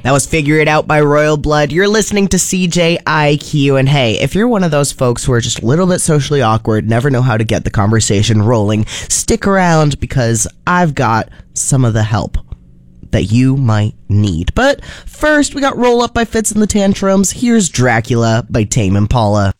That was Figure It Out by Royal Blood. You're listening to CJIQ, and hey, if you're one of those folks who are just a little bit socially awkward, never know how to get the conversation rolling, stick around because I've got some of the help that you might need. But first, we got Roll Up by Fitz and the Tantrums. Here's Dracula by Tame Impala.